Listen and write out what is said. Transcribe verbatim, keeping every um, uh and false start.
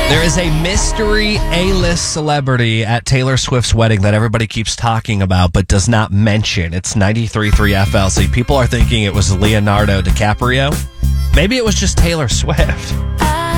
There is a mystery A-list celebrity at Taylor Swift's wedding that everybody keeps talking about but does not mention. It's ninety-three point three F L C. People are thinking it was Leonardo DiCaprio. Maybe it was just Taylor Swift.